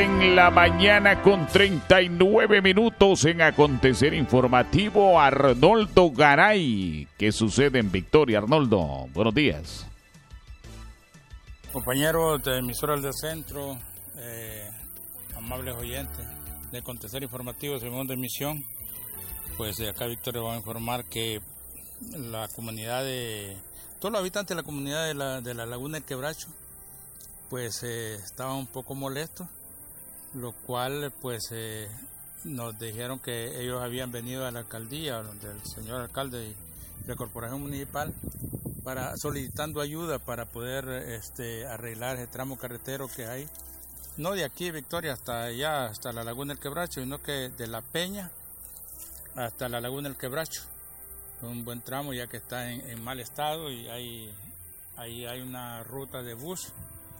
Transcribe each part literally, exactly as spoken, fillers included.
En la mañana con treinta y nueve minutos en Acontecer Informativo, Arnoldo Garay. ¿Qué sucede en Victoria, Arnoldo? Buenos días. Compañeros de emisoras del centro, eh, amables oyentes de Acontecer Informativo, segunda emisión, pues de acá Victoria va a informar que la comunidad de, todos los habitantes de la comunidad de la, de la Laguna del Quebracho, pues eh, estaban un poco molestos, lo cual pues eh, nos dijeron que ellos habían venido a la alcaldía, del señor alcalde y de la corporación municipal, para solicitando ayuda para poder este, arreglar ese tramo carretero que hay, no de aquí Victoria hasta allá, hasta la Laguna del Quebracho, sino que de La Peña hasta la Laguna del Quebracho. Un buen tramo ya que está en, en mal estado y hay, ahí hay una ruta de bus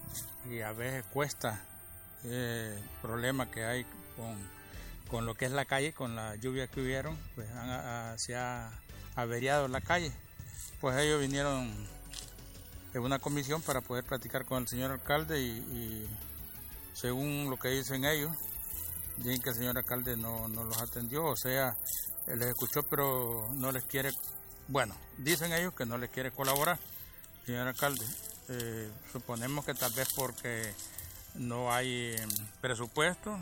y a veces cuesta. Eh, problema que hay con, con lo que es la calle, con la lluvia que hubieron, pues han, a, se ha averiado la calle. Pues ellos vinieron en una comisión para poder platicar con el señor alcalde y, y según lo que dicen ellos, dicen que el señor alcalde no, no los atendió, o sea, les escuchó pero no les quiere, bueno, dicen ellos que no les quiere colaborar, señor alcalde. Eh, suponemos que tal vez porque no hay presupuesto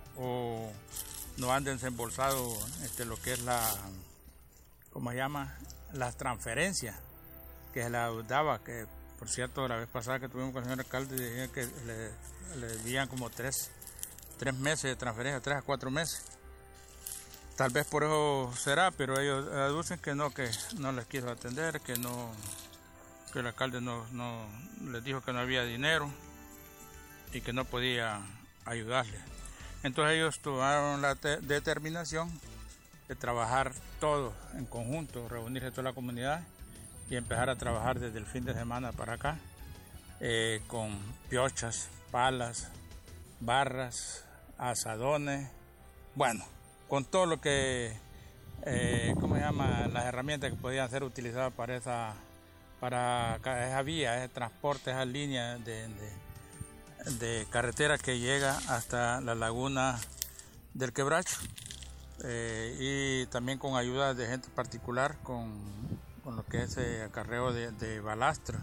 o no han desembolsado este, lo que es la, ¿cómo se llama? Las transferencias que se la daba, que por cierto la vez pasada que tuvimos con el señor alcalde decían que le, le debían como tres, tres meses de transferencia, tres a cuatro meses. Tal vez por eso será, pero ellos aducen que no, que no les quiso atender, que no, que el alcalde no, no les dijo que no había dinero y que no podía ayudarle. Entonces ellos tomaron la determinación de trabajar todos en conjunto, reunirse toda la comunidad y empezar a trabajar desde el fin de semana para acá, eh, con piochas, palas, barras, asadones, bueno, con todo lo que, eh, ¿cómo se llama? Las herramientas que podían ser utilizadas para esa, para esa vía, ese transporte, esa línea de, de de carretera que llega hasta la Laguna del Quebracho, eh, y también con ayuda de gente particular con, con lo que es el acarreo de, de balastra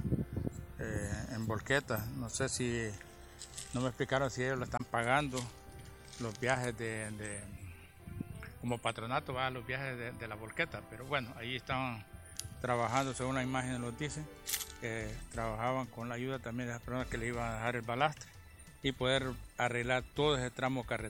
eh, en volqueta. No sé si, no me explicaron si ellos lo están pagando, los viajes de, de como patronato, va, los viajes de, de la volqueta, pero bueno, ahí están trabajando, según la imagen los dicen, que trabajaban con la ayuda también de las personas que le iban a dejar el balastre y poder arreglar todo ese tramo carretero.